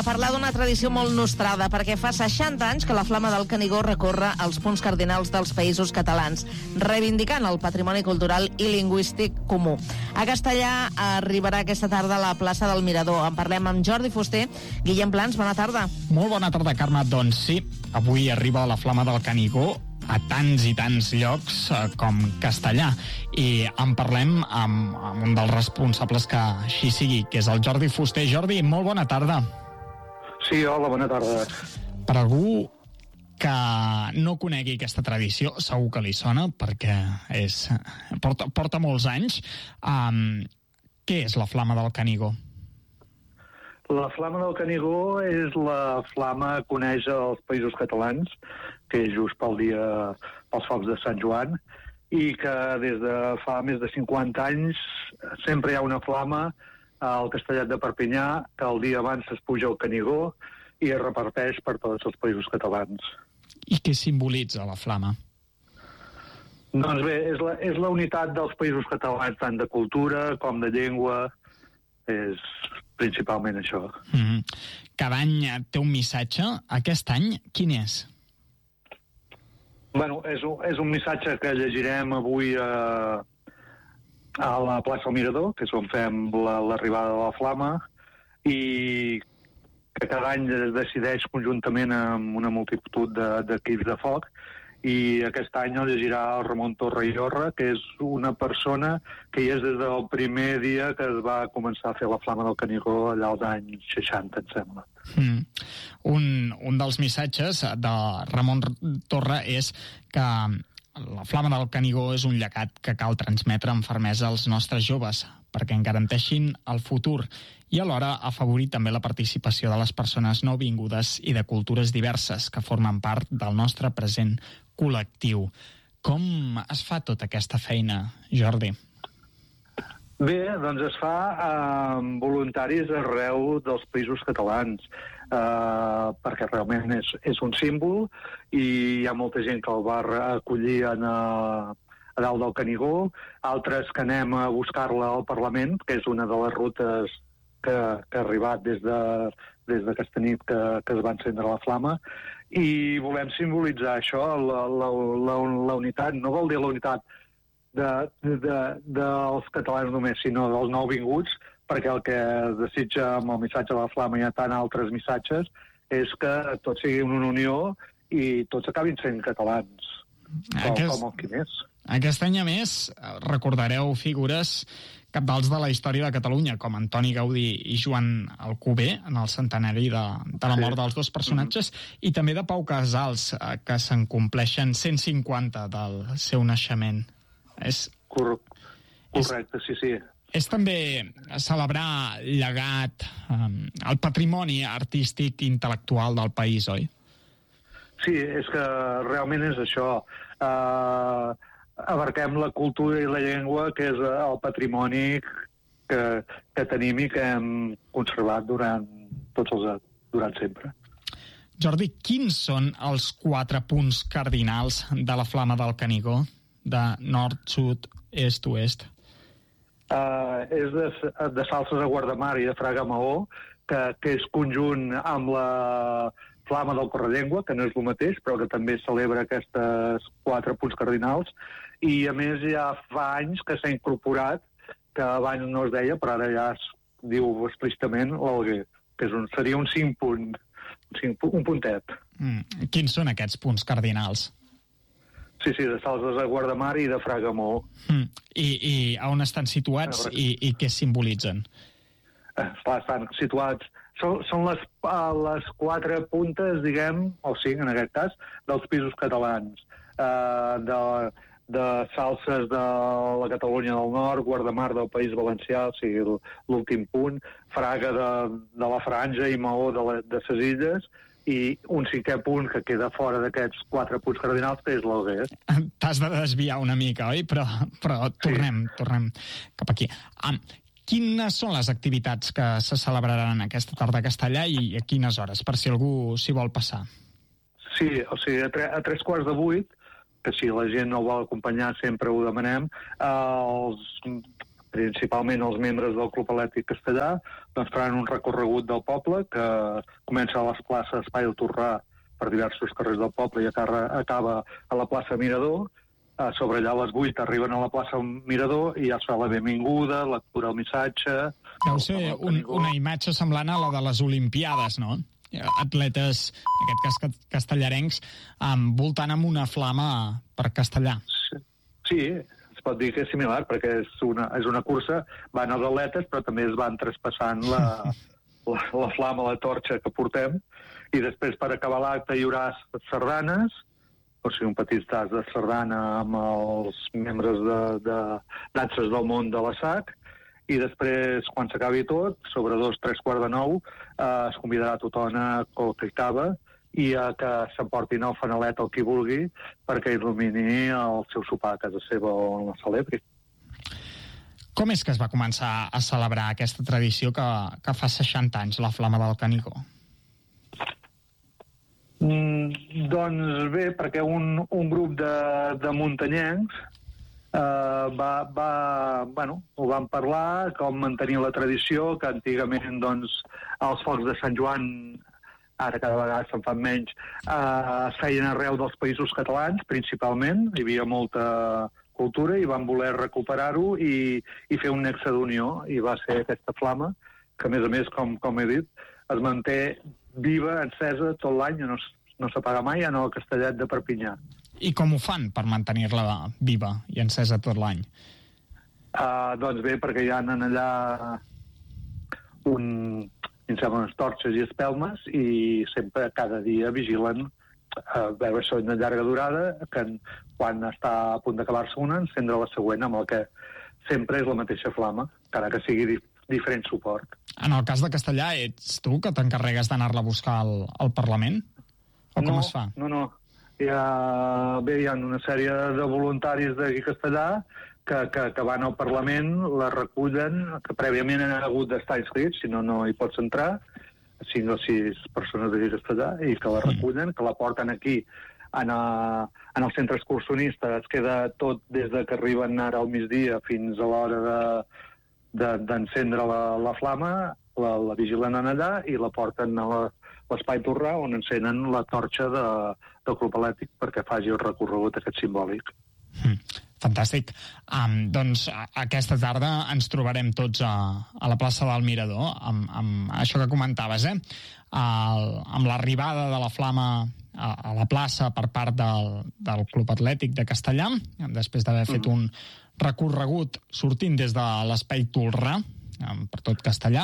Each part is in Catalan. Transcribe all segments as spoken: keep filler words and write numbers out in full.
Parlar d'una tradició molt nostrada, perquè fa seixanta anys que la Flama del Canigó recorre els punts cardinals dels països catalans, reivindicant el patrimoni cultural i lingüístic comú. A Castellà arribarà aquesta tarda a la plaça del Mirador. En parlem amb Jordi Fuster. Guillem Plans, bona tarda. Molt bona tarda, Carme. Doncs sí, avui arriba la Flama del Canigó a tants i tants llocs eh, com Castellà, i en parlem amb, amb un dels responsables que així sigui, que és el Jordi Fuster. Jordi, molt bona tarda. Sí, hola, bona tarda. Per algú que no conegui aquesta tradició, segur que li sona, perquè és, porta, porta molts anys. Um, què és la Flama del Canigó? La Flama del Canigó és la flama que coneix els països catalans, que és just pel dia, pels focs de Sant Joan, i que des de fa més de cinquanta anys sempre hi ha una flama al Castellet de Perpinyà, que el dia abans es puja al Canigó i es reparteix per tots els països catalans. I què simbolitza la flama? Doncs bé, és la, és la unitat dels països catalans, tant de cultura com de llengua, és principalment això. Mm-hmm. Cada any té un missatge. Aquest any, quin és? Bueno, és un, és un missatge que llegirem avui a... a la plaça del Mirador, que és on fem l'arribada la, de la flama, i que cada any es decideix conjuntament amb una multitud d'equips de, de foc, i aquest any el llegirà el Ramon Torra i Llorra, que és una persona que hi és des del primer dia que es va començar a fer la Flama del Canigó allà als anys seixanta, em sembla. Mm. Un, un dels missatges de Ramon Torra és que la Flama del Canigó és un llegat que cal transmetre amb fermesa als nostres joves perquè en garanteixin el futur i alhora afavorir també la participació de les persones nouvingudes i de cultures diverses que formen part del nostre present col·lectiu. Com es fa tota aquesta feina, Jordi? Bé, doncs es fa amb voluntaris arreu dels països catalans, eh, perquè realment és, és un símbol i hi ha molta gent que el va acollir en, a, a dalt del Canigó, altres que anem a buscar-la al Parlament, que és una de les rutes que, que ha arribat des de, des d'aquesta nit que, que es va encendre la flama, i volem simbolitzar això, la, la, la, la unitat. No vol dir la unitat De, de, dels catalans només, sinó dels nouvinguts, perquè el que desitja amb el missatge de la flama i tant altres missatges és que tots siguin una unió i tots acabin sent catalans, Aquest, com, com el qui més. Aquest any, a més, recordareu figures cabdals de la història de Catalunya, com Antoni Gaudí i Joan Alcover, en el centenari de, de la mort dels dos personatges, mm-hmm. i també de Pau Casals, que se'n compleixen cent cinquanta del seu naixement. És, Correcte, sí, sí. És també celebrar el llegat, um, el patrimoni artístic i intel·lectual del país, oi? Sí, és que realment és això. Uh, abarquem la cultura i la llengua, que és el patrimoni que, que tenim i que hem conservat durant, tots els, durant sempre. Jordi, quins són els quatre punts cardinals de la Flama del Canigó? De nord, sud, est, oest? Uh, és de, de Salses a Guardamar i de Fraga Maó, que, que és conjunt amb la Flama del Correllengua, que no és el mateix, però que també celebra aquestes quatre punts cardinals, i a més ja fa anys que s'ha incorporat, que abans no es deia, però ara ja es diu explícitament l'Alguer, que és un, seria un cinc punt, un, cinc, un puntet. Mm. Quins són aquests punts cardinals? Sí, sí, de Salses a Guardamar i de Fraga Maó. Mm. I, I on estan situats i, i què simbolitzen? Estan, estan situats... Són, són les, les quatre puntes, diguem, o cinc en aquest cas, dels pisos catalans. Uh, de, de Salses de la Catalunya del Nord, Guardamar del País Valencià, o sigui, l'últim punt, Fraga de, de la Franja i Maó de, la, de ses Illes, i un cinquè punt que queda fora d'aquests quatre punts cardinals, que és l'Alguer. T'has de desviar una mica, oi? Però, però tornem, sí. tornem cap aquí. Um, quines són les activitats que se celebraran aquesta tarda a Castellà i a quines hores, per si algú s'hi vol passar? Sí, o sigui, a, tre a tres quarts de vuit, que si la gent no vol acompanyar sempre ho demanem, eh, els principalment els membres del Club Atlètic Castellà, doncs faran un recorregut del poble que comença a les places Espai del Torrà per diversos carrers del poble i acaba a la plaça Mirador. A sobre allà a les vuit arriben a la plaça Mirador i ja es fa la benvinguda, lectura del missatge... Deu ser un, una imatge semblant a la de les Olimpiades, no? Atletes, en aquest cas castellarencs, voltant amb una flama per Castellà. Sí, sí, es pot dir que és similar, perquè és una, és una cursa, van els atletes, però també es van traspassant la, la, la flama, la torxa que portem, i després per acabar l'acte hi haurà sardanes, o sigui, un petit tas de sardana amb els membres de, de danses del món de la S A C, i després, quan s'acabi tot, sobre dos, tres quarts de nou, eh, es convidarà tothom a coca i cava i a que s'emportin el fanalet el qui vulgui perquè il·lumini el seu sopar a casa seva o on la celebri. Com és que es va començar a celebrar aquesta tradició que, que fa seixanta anys, la Flama del Canigó? Mm, doncs bé, perquè un, un grup de, de muntanyencs Uh, va, va, bueno, ho vam parlar, com mantenir la tradició, que antigament doncs, els focs de Sant Joan, ara cada vegada se'n fan menys, uh, es feien arreu dels països catalans, principalment, hi havia molta cultura i van voler recuperar-ho i, i fer un nexe d'unió, i va ser aquesta flama, que a més a més, com, com he dit, es manté viva, encesa tot l'any, no, no s'apaga mai, en el Castellet de Perpinyà. I com ho fan per mantenir-la viva i encesa tot l'any? Uh, doncs bé, perquè hi ha allà un, unes torxes i espelmes i sempre, cada dia, vigilen a veure això de llarga durada, que quan està a punt d'acabar-se una, encendre la següent, amb el que sempre és la mateixa flama, encara que sigui di diferent suport. En el cas de Castellà, ets tu que t'encarregues d'anar-la a buscar al, al Parlament? O com no, es fa? No, no. Hi ha, bé, hi ha una sèrie de voluntaris d'aquí a Castellà que, que, que van al Parlament, la recullen, que prèviament han hagut d'estar inscrits, si no, no hi pots entrar, cinc o sis persones d'aquí a Castellà, i que la recullen, que la porten aquí en, a, en el centre excursionista. Es queda tot des de que arriben ara al migdia fins a l'hora d'encendre de, de, la, la flama, la, la vigilen allà i la porten a la l'Espai Torrà, on encenen la torxa de, del Club Atlètic perquè faci el recorregut aquest simbòlic. Mm, fantàstic. Um, doncs aquesta tarda ens trobarem tots a, a la plaça del Mirador, amb, amb això que comentaves, eh? El, amb l'arribada de la flama a, a la plaça per part del, del Club Atlètic de Castellà, després d'haver fet mm. un recorregut sortint des de l'Espai Torrà, um, per tot Castellà,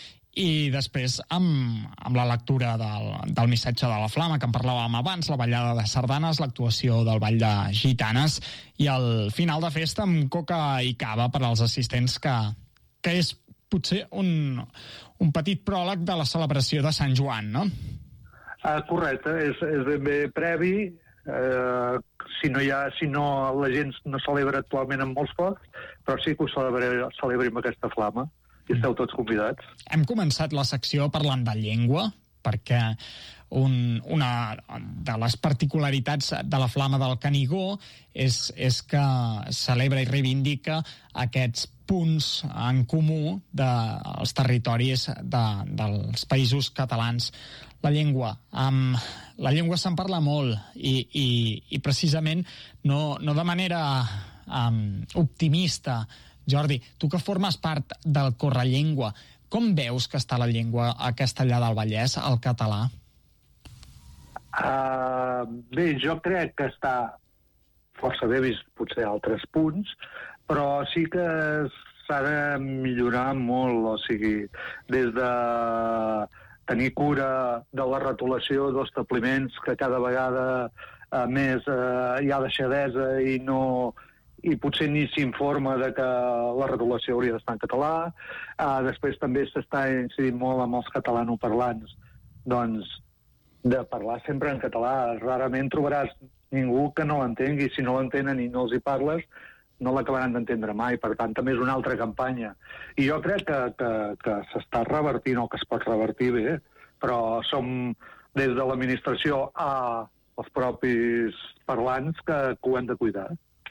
i després amb, amb la lectura del, del missatge de la flama, que en parlàvem abans, la ballada de sardanes, l'actuació del ball de gitanes i el final de festa amb coca i cava per als assistents, que, que és potser un, un petit pròleg de la celebració de Sant Joan, no? Uh, correcte, és, és ben bé previ. Uh, si no hi ha, si no, la gent no celebra actualment amb molts focs, però sí que ho celebra, celebri amb aquesta flama. I esteu tots convidats. Hem començat la secció parlant de llengua, perquè un, una de les particularitats de la Flama del Canigó és, és que celebra i reivindica aquests punts en comú dels territoris de, dels països catalans. La llengua. Um, la llengua se'n parla molt i, i, i precisament no, no de manera um, optimista. Jordi, tu que formes part del Correllengua, com veus que està la llengua a Castellar del Vallès, al català? Uh, bé, jo crec que està força bé vist potser altres punts, però sí que s'ha de millorar molt, o sigui, des de tenir cura de la retolació d'establiments, que cada vegada uh, més uh, hi ha deixadesa i no... i potser ni s'informa de que la retolació hauria d'estar en català. Uh, després també s'està incidint molt amb els catalanoparlants, doncs, de parlar sempre en català. Rarament trobaràs ningú que no l'entengui. Si no l'entenen i no els hi parles, no l'acabaran d'entendre mai. Per tant, també és una altra campanya. I jo crec que, que, que s'està revertint, o que es pot revertir bé, però som des de l'administració a els propis parlants que, que ho hem de cuidar.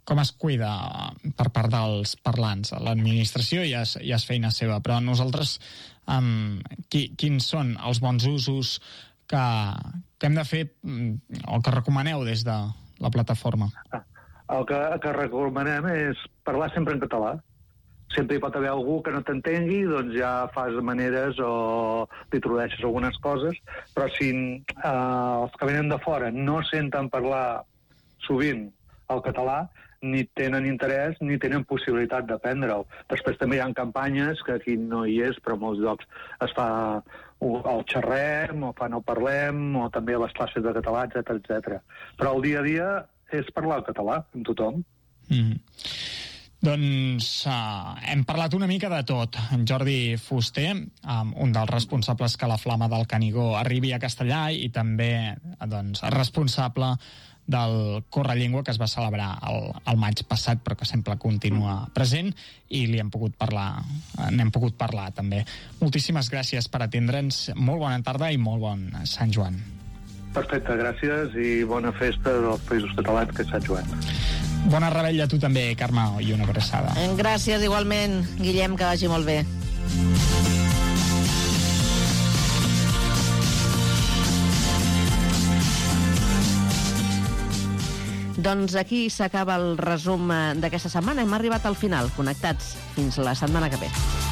com es cuida per part dels parlants? L'administració ja és, ja és feina seva, però nosaltres um, qui, quins són els bons usos que, que hem de fer o que recomaneu des de la plataforma? El que, que recomanem és parlar sempre en català. Sempre hi pot haver algú que no t'entengui, doncs ja fas maneres o li tradueixes algunes coses, però si eh, els que venen de fora no senten parlar sovint el català, ni tenen interès ni tenen possibilitat d'aprendre-ho. Després també hi ha campanyes, que aquí no hi és, però a molts llocs es fa el xerrem, o fan el parlem, o també les classes de català, etcètera, etcètera. Però el dia a dia és parlar el català amb tothom. Mm. Doncs uh, hem parlat una mica de tot. En Jordi Fuster, um, un dels responsables que la Flama del Canigó arribi a Castellà i també doncs, responsable del Correllengua que es va celebrar el, el maig passat però que sempre continua present i li hem pogut parlar, n'hem pogut parlar també. Moltíssimes gràcies per atendre'ns. Molt bona tarda i molt bon Sant Joan. Perfecte, gràcies i bona festa dels Països Catalans, que és Sant Joan. Bona rebella a tu també, Carme, i una abraçada. Gràcies, igualment. Guillem, que vagi molt bé. Doncs aquí s'acaba el resum d'aquesta setmana. Hem arribat al final. Connectats. Fins la setmana que ve.